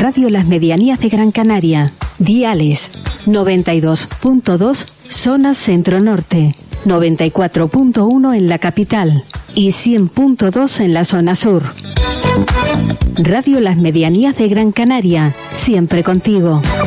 Radio Las Medianías de Gran Canaria. Diales 92.2 zona centro-norte, 94.1 en la capital y 100.2 en la zona sur. Radio Las Medianías de Gran Canaria, siempre contigo.